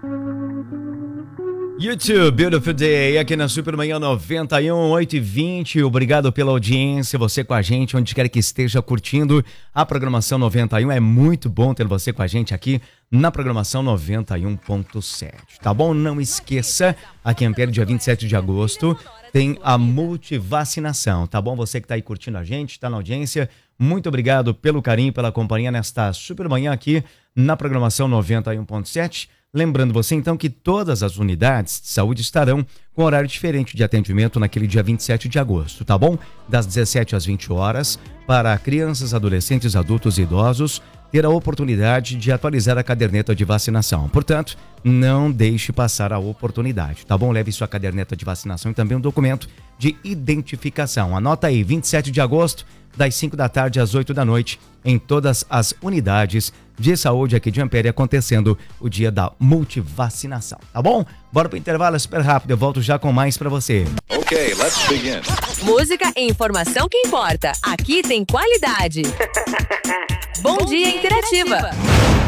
YouTube, beautiful day, aqui na Supermanhã 91, 8h20, obrigado pela audiência, você com a gente, onde quer que esteja curtindo a programação 91, é muito bom ter você com a gente aqui na programação 91.7, tá bom? Não esqueça, aqui em Ampere, dia 27 de agosto, tem a multivacinação, tá bom? Você que tá aí curtindo a gente, tá na audiência, muito obrigado pelo carinho, pela companhia nesta Supermanhã aqui na programação 91.7. Lembrando você, então, que todas as unidades de saúde estarão com horário diferente de atendimento naquele dia 27 de agosto, tá bom? Das 17 às 20 horas, para crianças, adolescentes, adultos e idosos, ter a oportunidade de atualizar a caderneta de vacinação. Portanto, não deixe passar a oportunidade, tá bom? Leve sua caderneta de vacinação e também um documento de identificação. Anota aí, 27 de agosto, das 5 da tarde às 8 da noite, em todas as unidades de saúde aqui de Ampere, acontecendo o dia da multivacinação, tá bom? Bora pro intervalo, é super rápido, eu volto já com mais pra você. Ok, let's begin. Música e informação que importa. Aqui tem qualidade. Bom Dia Interativa.